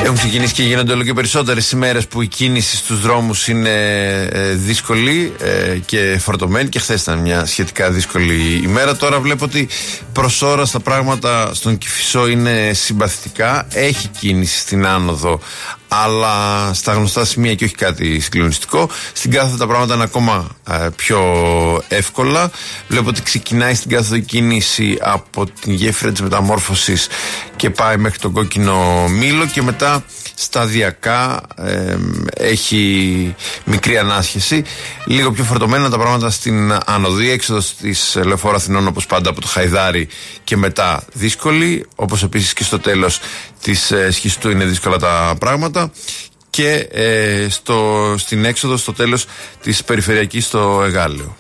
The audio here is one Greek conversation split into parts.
Έχουν ξεκινήσει και γίνονται όλο και περισσότερες ημέρες που η κίνηση στους δρόμους είναι δύσκολη και φορτωμένη, και χθες ήταν μια σχετικά δύσκολη ημέρα. Τώρα βλέπω ότι προς ώρας τα πράγματα στον Κηφισό είναι συμπαθητικά. Έχει κίνηση στην άνοδο, αλλά στα γνωστά σημεία και όχι κάτι συγκλονιστικό. Στην κάθοδο τα πράγματα είναι ακόμα πιο εύκολα. Βλέπω ότι ξεκινάει στην κάθοδο κίνηση από την γέφυρα της Μεταμόρφωσης και πάει μέχρι τον Κόκκινο Μήλο, και μετά σταδιακά έχει μικρή ανάσχεση. Λίγο πιο φορτωμένα τα πράγματα στην άνοδο. Η έξοδος της Λεωφόρου Αθηνών, όπως πάντα, από το Χαϊδάρι και μετά δύσκολη, όπως επίσης και στο τέλος της Σχιστού είναι δύσκολα τα πράγματα, και στην έξοδο στο τέλος της περιφερειακής στο Εγάλεο.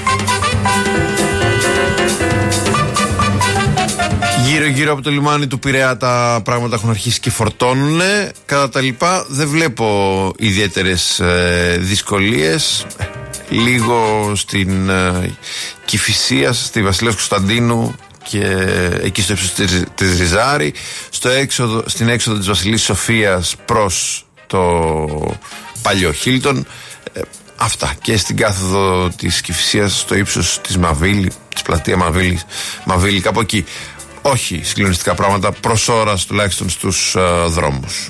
Γύρω-γύρω από το λιμάνι του Πειραιά τα πράγματα έχουν αρχίσει και φορτώνουν. Κατά τα λοιπά δεν βλέπω ιδιαίτερες δυσκολίες. Λίγο στην Κηφισία, στη Βασιλέως Κωνσταντίνου και εκεί στο ύψος της Ριζάρη, στην έξοδο της Βασιλής Σοφίας προς το παλιό Χίλτον. Αυτά. Και στην κάθοδο της Κηφισίας στο ύψος της Μαβίλη, της πλατεία Μαβίλη, κάπου εκεί. Όχι συγκλονιστικά πράγματα προς ώρας, τουλάχιστον στους δρόμους.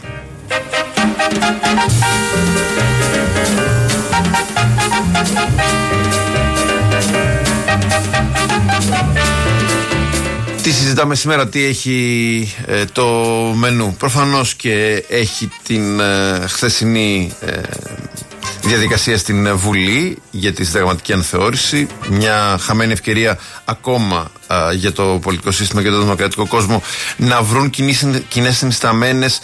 Τι συζητάμε σήμερα, τι έχει το μενού? Προφανώς και έχει την χθεσινή διαδικασία στην Βουλή για τη συνταγματική αναθεώρηση. Μια χαμένη ευκαιρία ακόμα για το πολιτικό σύστημα και το δημοκρατικό κόσμο να βρουν κοινές συνισταμένες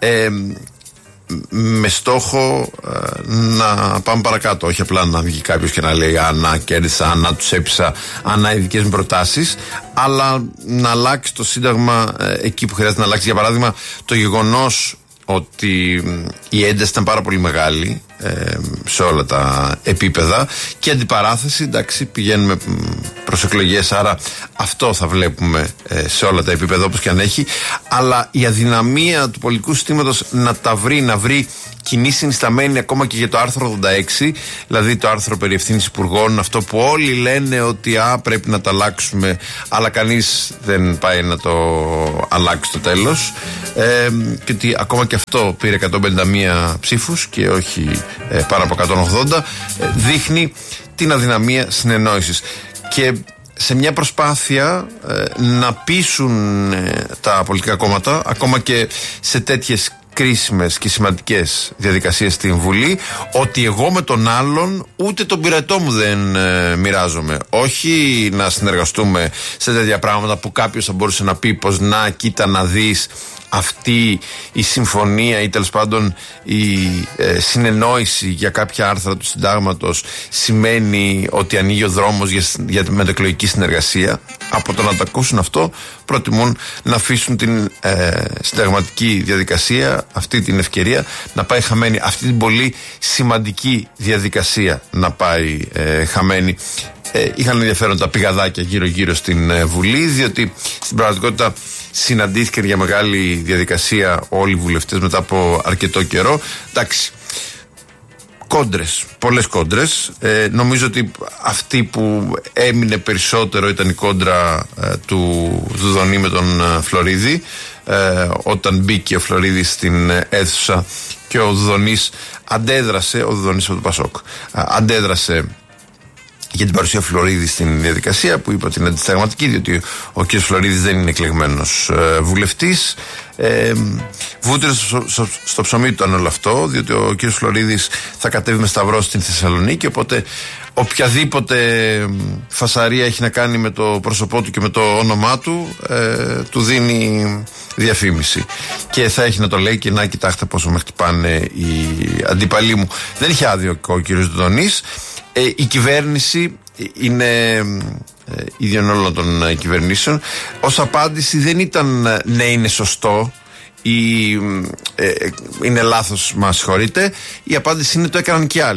με στόχο να πάμε παρακάτω. Όχι απλά να βγει κάποιος και να λέει να κέρδισα, να τους έπεισα, οι δικές μου προτάσεις, αλλά να αλλάξει το Σύνταγμα εκεί που χρειάζεται να αλλάξει. Για παράδειγμα, το γεγονός ότι η ένταση ήταν πάρα πολύ μεγάλη σε όλα τα επίπεδα, και αντιπαράθεση, εντάξει, πηγαίνουμε προς εκλογές, άρα αυτό θα βλέπουμε σε όλα τα επίπεδα όπως και αν έχει, αλλά η αδυναμία του πολιτικού συστήματος να βρει κοινή συνισταμένη ακόμα και για το άρθρο 86, δηλαδή το άρθρο περί ευθύνης υπουργών, αυτό που όλοι λένε ότι πρέπει να το αλλάξουμε, αλλά κανείς δεν πάει να το αλλάξει στο τέλος, και ότι ακόμα και αυτό πήρε 151 ψήφους και όχι πάνω από 180, δείχνει την αδυναμία συνεννόησης. Και σε μια προσπάθεια να πείσουν τα πολιτικά κόμματα, ακόμα και σε τέτοιες κρίσιμες και σημαντικές διαδικασίες στην Βουλή, ότι εγώ με τον άλλον ούτε τον πυρετό μου δεν μοιράζομαι. Όχι να συνεργαστούμε σε τέτοια πράγματα που κάποιος θα μπορούσε να πει πως να κοίτα να δεις, αυτή η συμφωνία ή τέλος πάντων η συνεννόηση για κάποια άρθρα του συντάγματος σημαίνει ότι ανοίγει ο δρόμος για μετεκλογική συνεργασία. Από το να το ακούσουν αυτό, προτιμούν να αφήσουν την συνταγματική διαδικασία, αυτή την ευκαιρία να πάει χαμένη, αυτή την πολύ σημαντική διαδικασία να πάει χαμένη. Είχαν ενδιαφέρον τα πηγαδάκια γύρω-γύρω στην Βουλή, διότι στην πραγματικότητα συναντήθηκαν για μεγάλη διαδικασία όλοι οι βουλευτές μετά από αρκετό καιρό. Εντάξει, κόντρες, πολλές κόντρες. Νομίζω ότι αυτή που έμεινε περισσότερο ήταν η κόντρα του Δουδονή με τον Φλωρίδη, όταν μπήκε ο Φλωρίδης στην αίθουσα και ο Δουδονής αντέδρασε, ο Δουδονής από το Πασόκ, αντέδρασε για την παρουσία Φλωρίδη στην διαδικασία, που είπε ότι είναι αντισυνταγματική, διότι ο κ. Φλωρίδης δεν είναι εκλεγμένος βουλευτής. Βούτυρο στο ψωμί του ήταν όλο αυτό, διότι ο κ. Φλωρίδης θα κατέβει με σταυρό στην Θεσσαλονίκη, οπότε οποιαδήποτε φασαρία έχει να κάνει με το πρόσωπό του και με το όνομά του, του δίνει διαφήμιση. Και θα έχει να το λέει και να κοιτάξτε πόσο με χτυπάνε οι αντίπαλοι μου. Δεν είχε άδειο ο κ. Δουδονής. Η κυβέρνηση είναι ίδιον όλων των κυβερνήσεων. Ως απάντηση δεν ήταν ναι είναι σωστό ή είναι λάθος, μας συγχωρείτε. Η απάντηση είναι το έκαναν και άλλοι.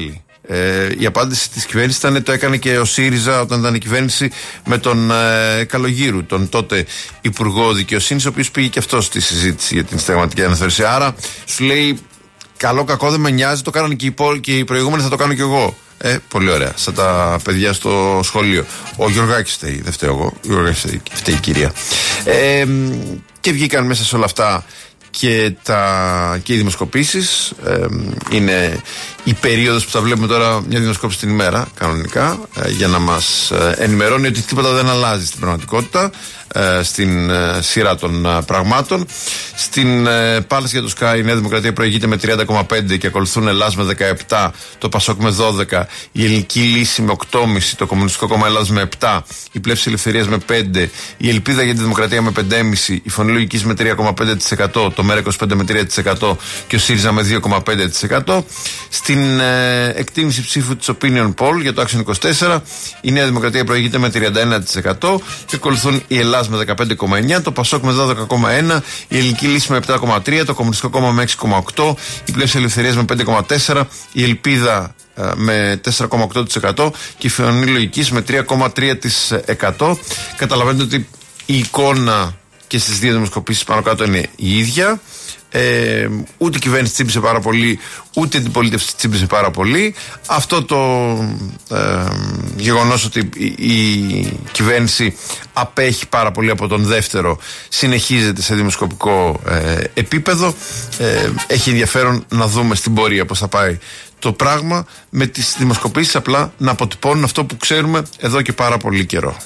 Η απάντηση της κυβέρνησης ήταν το έκανε και ο ΣΥΡΙΖΑ όταν ήταν η κυβέρνηση με τον Καλογύρου, τον τότε Υπουργό Δικαιοσύνης, ο οποίος πήγε και αυτό στη συζήτηση για την συνταγματική αναθεώρηση. Άρα σου λέει, καλό κακό δεν με νοιάζει, το κάνανε και οι προηγούμενοι, θα το κάνω κι εγώ. Πολύ ωραία. Σαν τα παιδιά στο σχολείο. Ο Γιωργάκης φταίει, δεν φταίω εγώ. Ο Γιωργάκης φταίει η κυρία. Και βγήκαν μέσα σε όλα αυτά και οι δημοσκοπήσεις. Είναι η περίοδος που θα βλέπουμε τώρα μια δημοσκόπηση την ημέρα κανονικά, για να μας ενημερώνει ότι τίποτα δεν αλλάζει στην πραγματικότητα, στην σειρά των πραγμάτων. Στην πάλαση για το ΣΚΑ η Νέα Δημοκρατία προηγείται με 30,5 και ακολουθούν Ελλάς με 17, το ΠΑΣΟΚ με 12, η Ελληνική Λύση με 8,5, το Κομμουνιστικό Κόμμα Ελλάδας με 7, η Πλεύση Ελευθερίας με 5, η Ελπίδα για τη Δημοκρατία με 5,5, η Φωνή Λογικής με 3,5%, το ΜΕΡΑ25 με 3% και ο ΣΥΡΙΖΑ με 2,5%. Στην εκτίμηση ψήφου της Opinion Poll για το Action 24 η Νέα Δημοκρατία προηγείται με 31% και ακολουθούν η Ελλάς με 15,9, το ΠΑΣΟΚ με 12,1, η Ελληνική Λύση με 7,3, το Κομμουνιστικό Κόμμα με 6,8, η Πλεύση Ελευθερίας με 5,4, η Ελπίδα με 4,8% και η Φωνή Λογικής με 3,3%. Καταλαβαίνετε ότι η εικόνα και στις δύο δημοσκοπήσεις πάνω κάτω είναι η ίδια. Ούτε η κυβέρνηση τσίμπησε πάρα πολύ, ούτε η αντιπολίτευση τσίμπησε πάρα πολύ. Αυτό το γεγονός ότι η κυβέρνηση απέχει πάρα πολύ από τον δεύτερο συνεχίζεται σε δημοσκοπικό επίπεδο. Έχει ενδιαφέρον να δούμε στην πορεία πώς θα πάει το πράγμα, με τις δημοσκοπήσεις απλά να αποτυπώνουν αυτό που ξέρουμε εδώ και πάρα πολύ καιρό.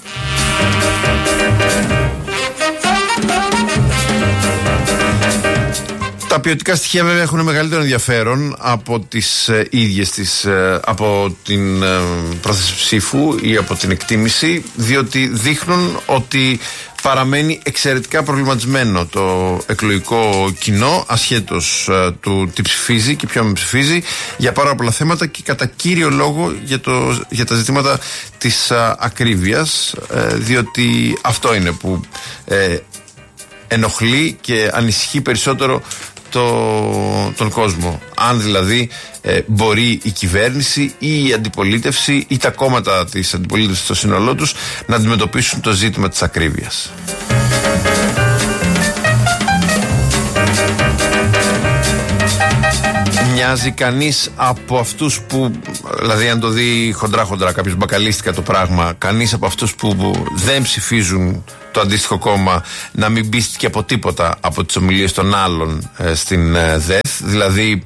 Τα ποιοτικά στοιχεία βέβαια έχουν μεγαλύτερο ενδιαφέρον από τις ίδιες από την πρόθεση ψήφου ή από την εκτίμηση, διότι δείχνουν ότι παραμένει εξαιρετικά προβληματισμένο το εκλογικό κοινό, ασχέτως του τι ψηφίζει και ποιο με ψηφίζει, για πάρα πολλά θέματα και κατά κύριο λόγο για τα ζητήματα της ακρίβειας, διότι αυτό είναι που ενοχλεί και ανησυχεί περισσότερο τον κόσμο. Αν δηλαδή μπορεί η κυβέρνηση ή η αντιπολίτευση ή τα κόμματα της αντιπολίτευσης στο σύνολό τους να αντιμετωπίσουν το ζήτημα της ακρίβειας. Μοιάζει κανείς από αυτούς που, δηλαδή αν το δει χοντρά κάποιος μπακαλίστικα το πράγμα, κανείς από αυτούς που δεν ψηφίζουν το αντίστοιχο κόμμα να μην πείστηκε από τίποτα από τις ομιλίες των άλλων στην ΔΕΘ, δηλαδή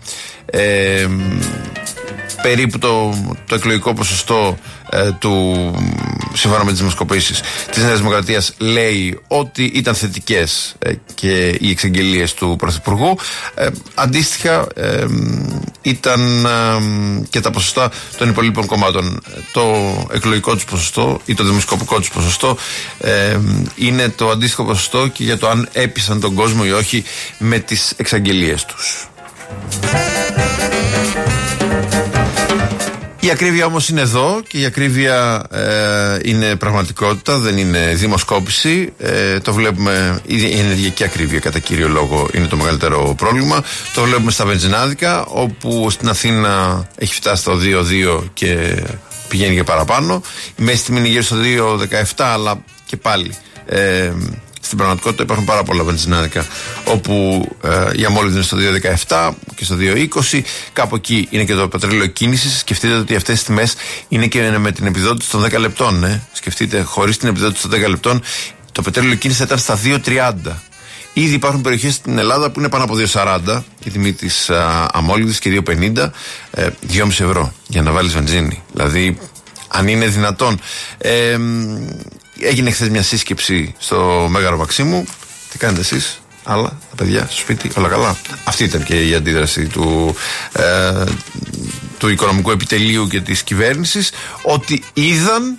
περίπου το εκλογικό ποσοστό σύμφωνα με τις δημοσκοπήσεις της Νέας Δημοκρατίας λέει ότι ήταν θετικές και οι εξαγγελίες του Πρωθυπουργού. Αντίστοιχα ήταν και τα ποσοστά των υπολείπων κομμάτων. Το εκλογικό τους ποσοστό ή το δημοσκοπικό τους ποσοστό είναι το αντίστοιχο ποσοστό και για το αν έπεισαν τον κόσμο ή όχι με τις εξαγγελίες τους. Η ακρίβεια όμως είναι εδώ και η ακρίβεια είναι πραγματικότητα, δεν είναι δημοσκόπηση. Το βλέπουμε, η ενεργειακή ακρίβεια κατά κύριο λόγο είναι το μεγαλύτερο πρόβλημα. Το βλέπουμε στα βενζινάδικα, όπου στην Αθήνα έχει φτάσει στο 2,2 και πηγαίνει και παραπάνω. Η μέση τιμή είναι γύρω στο 2,17, αλλά και πάλι στην πραγματικότητα υπάρχουν πάρα πολλά βενζινάδικα όπου η αμόλυντη είναι στο 2,17 και στο 2,20. Κάπου εκεί είναι και το πετρέλαιο κίνησης. Σκεφτείτε ότι αυτές τις τιμές είναι και με την επιδότηση των 10 λεπτών. Σκεφτείτε, χωρίς την επιδότηση των 10 λεπτών, το πετρέλαιο κίνησης θα ήταν στα 2,30. Ήδη υπάρχουν περιοχές στην Ελλάδα που είναι πάνω από 2,40 η τιμή της αμόλυντης και 2,50, 2,5 ευρώ για να βάλεις βενζίνη. Δηλαδή, αν είναι δυνατόν. Έγινε χθες μια σύσκεψη στο Μέγαρο Μαξίμου. Τι κάνετε εσείς, άλλα, τα παιδιά, στο σπίτι, όλα καλά? Αυτή ήταν και η αντίδραση του οικονομικού επιτελείου και της κυβέρνησης, ότι είδαν,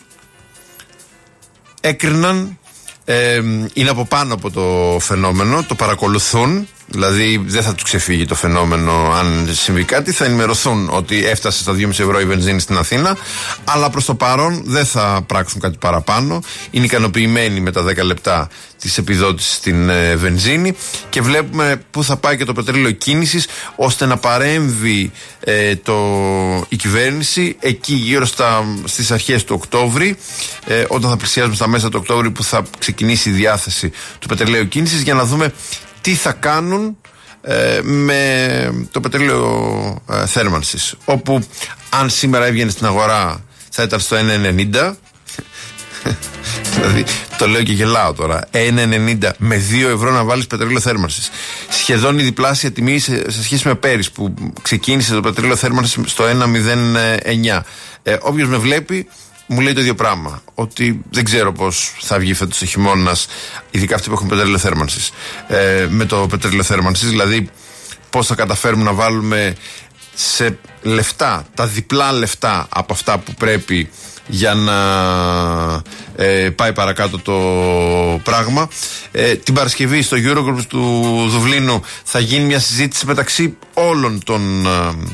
έκριναν, είναι από πάνω από το φαινόμενο, το παρακολουθούν Δηλαδή δεν θα τους ξεφύγει το φαινόμενο αν συμβεί κάτι. Θα ενημερωθούν ότι έφτασε στα 2,5 ευρώ η βενζίνη στην Αθήνα, αλλά προς το παρόν δεν θα πράξουν κάτι παραπάνω. Είναι ικανοποιημένοι με τα 10 λεπτά της επιδότησης στην βενζίνη και βλέπουμε πού θα πάει και το πετρέλαιο κίνησης, ώστε να παρέμβει η κυβέρνηση εκεί γύρω στις αρχές του Οκτώβρη, όταν θα πλησιάζουμε στα μέσα του Οκτώβρη, που θα ξεκινήσει η διάθεση του πετρελαίου κίνησης, για να δούμε τι θα κάνουν με το πετρέλαιο θέρμανσης, όπου αν σήμερα έβγαινε στην αγορά θα ήταν στο 1,90. Δηλαδή το λέω και γελάω τώρα, 1,90 με 2 ευρώ να βάλεις πετρέλαιο θέρμανσης, σχεδόν η διπλάσια τιμή σε σχέση με πέρυσι που ξεκίνησε το πετρέλαιο θέρμανσης στο 1,09. Όποιος με βλέπει μου λέει το ίδιο πράγμα, ότι δεν ξέρω πώς θα βγει φέτος ο χειμώνας, ειδικά αυτοί που έχουν πετρέλαιο θέρμανσης, με το πετρέλαιο θέρμανσης, δηλαδή πώς θα καταφέρουμε να βάλουμε σε λεφτά, τα διπλά λεφτά από αυτά που πρέπει για να πάει παρακάτω το πράγμα. Την Παρασκευή στο Eurogroup του Δουβλίνου θα γίνει μια συζήτηση μεταξύ όλων των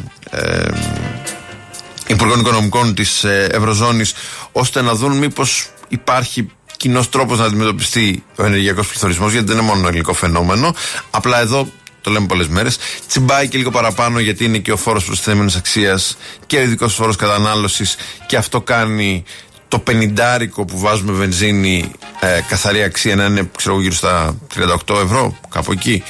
Υπουργών Οικονομικών της Ευρωζώνης, ώστε να δουν μήπως υπάρχει κοινός τρόπος να αντιμετωπιστεί ο ενεργειακός πληθωρισμός, γιατί δεν είναι μόνο ελληνικό φαινόμενο. Απλά εδώ, το λέμε πολλές μέρες, τσιμπάει και λίγο παραπάνω, γιατί είναι και ο φόρος προστιθέμενης αξίας και ο ειδικός φόρος κατανάλωσης, και αυτό κάνει το 50 που βάζουμε βενζίνη καθαρή αξία να είναι, ξέρω, γύρω στα 38 ευρώ, κάπου εκεί.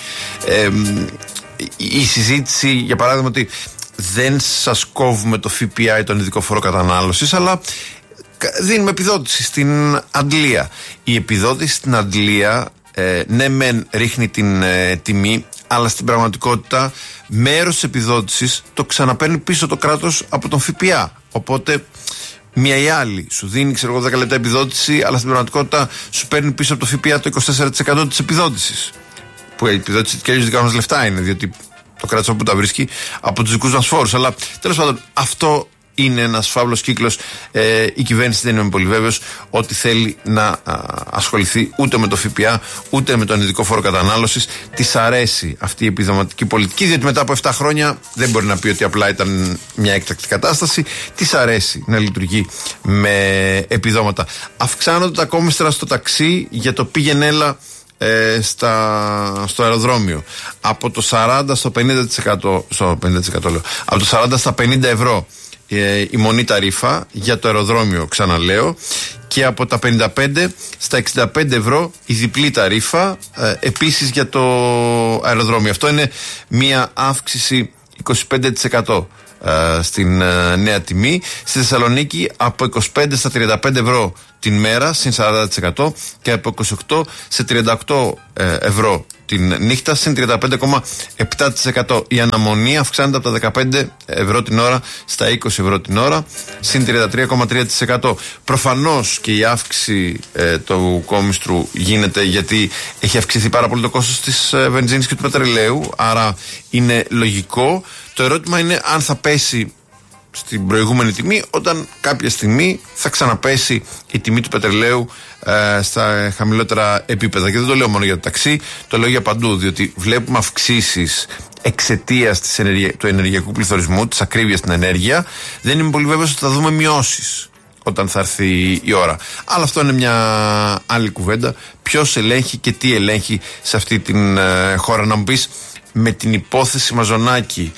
Η συζήτηση, για παράδειγμα, ότι δεν σας κόβουμε το ΦΠΑ ή τον ειδικό φόρο κατανάλωσης, αλλά δίνουμε επιδότηση στην αντλία. Η επιδότηση στην αντλία, ναι μεν ρίχνει την τιμή, αλλά στην πραγματικότητα μέρος της επιδότησης το ξαναπαίρνει πίσω το κράτος από τον ΦΠΑ. Οπότε μία ή άλλη σου δίνει, ξέρω εγώ, 10 λεπτά επιδότηση, αλλά στην πραγματικότητα σου παίρνει πίσω από το ΦΠΑ το 24% της επιδότησης. Που η επιδότηση και αλλιώς δικά μας λεφτά είναι, διότι το κράτος όπου τα βρίσκει από τους δικούς μας φόρους. Αλλά τέλος πάντων, αυτό είναι ένας φαύλος κύκλος. Η κυβέρνηση δεν είμαι πολύ βέβαιος ότι θέλει να ασχοληθεί ούτε με το ΦΠΑ ούτε με τον ειδικό φόρο κατανάλωσης. Της αρέσει αυτή η επιδοματική πολιτική, διότι μετά από 7 χρόνια δεν μπορεί να πει ότι απλά ήταν μια έκτακτη κατάσταση. Της αρέσει να λειτουργεί με επιδόματα. Αυξάνονται τα κόμιστρα στο ταξί για το πήγαινε έλα στο αεροδρόμιο από το 40 στο 50%, λέω, από το 40 στα 50 ευρώ η μονή ταρίφα για το αεροδρόμιο, ξαναλέω, και από τα 55 στα 65 ευρώ η διπλή ταρίφα, επίσης για το αεροδρόμιο. Αυτό είναι μια αύξηση 25% στην νέα τιμή. Στη Θεσσαλονίκη από 25 στα 35 ευρώ την μέρα, συν 40%, και από 28 σε 38 ευρώ την νύχτα, συν 35,7%. Η αναμονή αυξάνεται από τα 15 ευρώ την ώρα στα 20 ευρώ την ώρα, συν 33,3%. Προφανώς και η αύξηση του κόμιστρου γίνεται γιατί έχει αυξηθεί πάρα πολύ το κόστος της βενζίνης και του πετρελαίου, άρα είναι λογικό. Το ερώτημα είναι αν θα πέσει στην προηγούμενη τιμή, όταν κάποια στιγμή θα ξαναπέσει η τιμή του πετρελαίου στα χαμηλότερα επίπεδα. Και δεν το λέω μόνο για το ταξί, το λέω για παντού, διότι βλέπουμε αυξήσεις εξαιτίας του ενεργειακού πληθωρισμού, της ακρίβειας στην ενέργεια. Δεν είμαι πολύ βέβαιος ότι θα δούμε μειώσεις όταν θα έρθει η ώρα. Αλλά αυτό είναι μια άλλη κουβέντα. Ποιος ελέγχει και τι ελέγχει σε αυτή την χώρα? Να μου πεις, με την υπόθεση Μαζονάκη,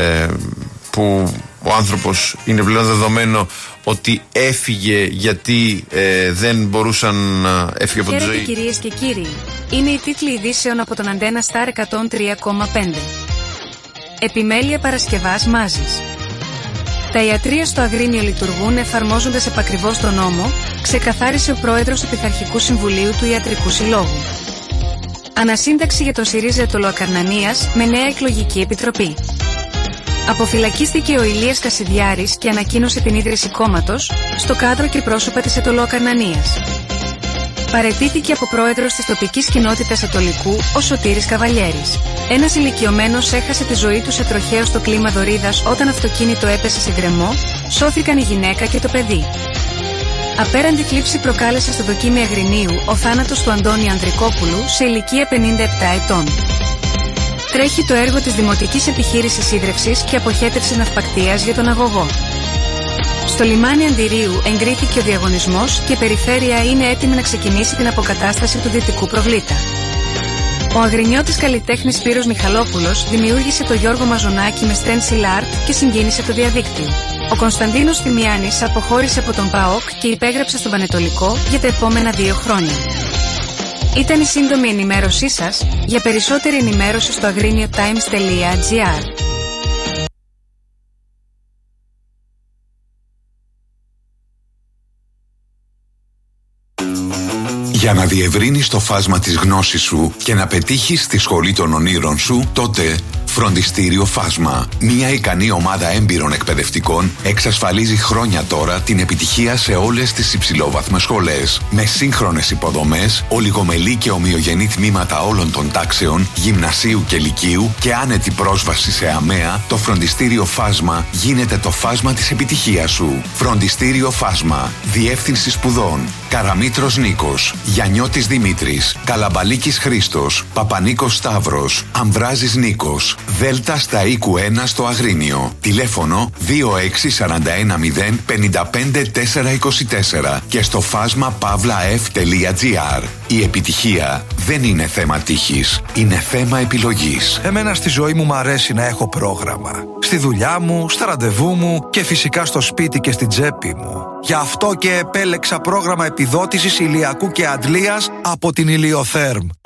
που ο άνθρωπος είναι πλέον δεδομένο ότι έφυγε γιατί δεν μπορούσαν να έφυγε από τη ζωή. Χαίρετε κυρίες και κύριοι. Είναι οι τίτλοι ειδήσεων από τον Αντένα Σταρ 103,5. Επιμέλεια Παρασκευάς Μάζης. Τα ιατρεία στο Αγρίνιο λειτουργούν εφαρμόζοντας επακριβώς τον νόμο, ξεκαθάρισε ο πρόεδρος του Πειθαρχικού Συμβουλίου του Ιατρικού Συλλόγου. Ανασύνταξη για τον ΣΥΡΙΖΑ Ετωλοακαρνανίας με νέα εκλογική επιτροπή. Αποφυλακίστηκε ο Ηλίας Κασιδιάρης και ανακοίνωσε την ίδρυση κόμματος, στο κάδρο και πρόσωπα της Ετωλοακαρνανίας. Παραιτήθηκε από πρόεδρος της τοπικής κοινότητας Ετωλικού ο Σωτήρης Καβαλιέρης. Ένας ηλικιωμένος έχασε τη ζωή του σε τροχαίο στο κλίμα Δωρίδας όταν αυτοκίνητο έπεσε σε γκρεμό, σώθηκαν η γυναίκα και το παιδί. Απέραντη θλίψη προκάλεσε στο δοκίμιο Αγρινίου ο θάνατος του Αντώνη Ανδρικόπουλου σε ηλικία 57 ετών. Τρέχει το έργο της Δημοτικής Επιχείρησης Ίδρευσης και Αποχέτευσης Ναυπακτείας για τον αγωγό. Στο λιμάνι Αντιρίου εγκρίθηκε ο διαγωνισμός και η περιφέρεια είναι έτοιμη να ξεκινήσει την αποκατάσταση του δυτικού προβλήτα. Ο αγρινιώτης καλλιτέχνης Σπύρος Μιχαλόπουλος δημιούργησε το Γιώργο Μαζονάκη με stencil art και συγκίνησε το διαδίκτυο. Ο Κωνσταντίνος Θημιάνης αποχώρησε από τον ΠΑΟΚ και υπέγραψε στον Πανετολικό για τα επόμενα 2 χρόνια. Ήταν η σύντομη ενημέρωσή σας. Για περισσότερη ενημέρωση στο agriniotimes.gr. Για να διευρύνεις το φάσμα της γνώσης σου και να πετύχεις τη σχολή των ονείρων σου, τότε Φροντιστήριο Φάσμα. Μια ικανή ομάδα έμπειρων εκπαιδευτικών εξασφαλίζει χρόνια τώρα την επιτυχία σε όλες τις υψηλόβαθμες σχολές. Με σύγχρονες υποδομές, ολιγομελή και ομοιογενή τμήματα όλων των τάξεων, γυμνασίου και λυκείου και άνετη πρόσβαση σε ΑΜΕΑ, το Φροντιστήριο Φάσμα γίνεται το φάσμα της επιτυχίας σου. Φροντιστήριο Φάσμα. Διεύθυνση σπουδών: Καραμήτρος Νίκος, Γιαννιώτης Δημήτρης, Καλαμπαλίκης Χρήστος, Παπανίκος Σταύρος, Αμβράζης Νίκος. Δέλτα στα οίκου 1 στο Αγρίνιο. Τηλέφωνο 264055424 και στο φάσμα pavlaf.gr. Η επιτυχία δεν είναι θέμα τύχης, είναι θέμα επιλογής. Εμένα στη ζωή μου αρέσει να έχω πρόγραμμα. Στη δουλειά μου, στα ραντεβού μου και φυσικά στο σπίτι και στην τσέπη μου. Γι' αυτό και επέλεξα πρόγραμμα επιδότησης ηλιακού και αντλίας από την Ηλιοθέρμ.